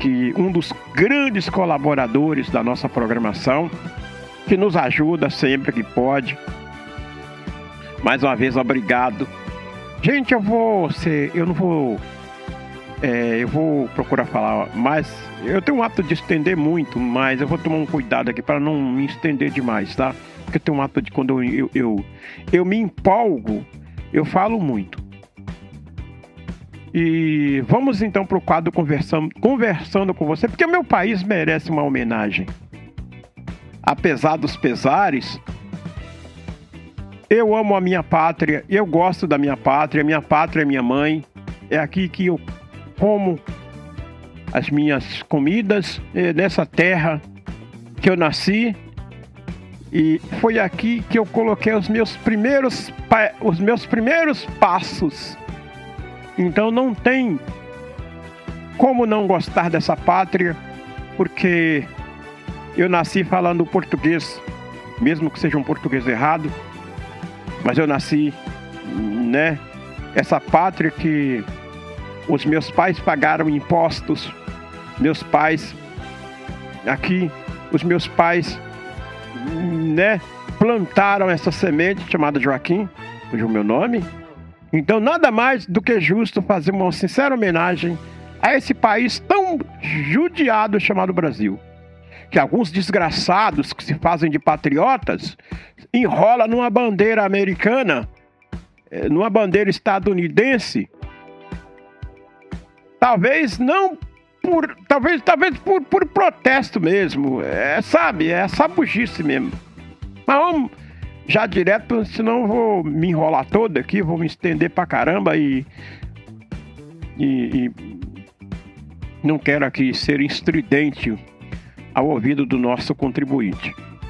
que um dos grandes colaboradores da nossa programação, que nos ajuda sempre que pode. Mais uma vez, obrigado. Gente, eu vou procurar falar mais. Eu tenho um hábito de estender muito, mas eu vou tomar um cuidado aqui para não me estender demais, tá? Porque eu tenho um hábito de quando eu me empolgo, eu falo muito. E vamos então para o quadro conversando com você, porque o meu país merece uma homenagem. Apesar dos pesares, eu amo a minha pátria, eu gosto da minha pátria é minha mãe. É aqui que eu como as minhas comidas, nessa terra que eu nasci. E foi aqui que eu coloquei os meus primeiros passos. Então não tem como não gostar dessa pátria, porque eu nasci falando português, mesmo que seja um português errado, mas eu nasci, né? Essa pátria que os meus pais pagaram impostos, meus pais né, plantaram essa semente chamada Joaquim, hoje é o meu nome. Então nada mais do que justo fazer uma sincera homenagem a esse país tão judiado chamado Brasil, que alguns desgraçados que se fazem de patriotas enrola numa bandeira americana, numa bandeira estadunidense. Talvez por protesto mesmo, sabe, é sabugice mesmo. Mas vamos já direto, senão eu vou me enrolar todo aqui, vou me estender pra caramba e não quero aqui ser estridente ao ouvido do nosso contribuinte.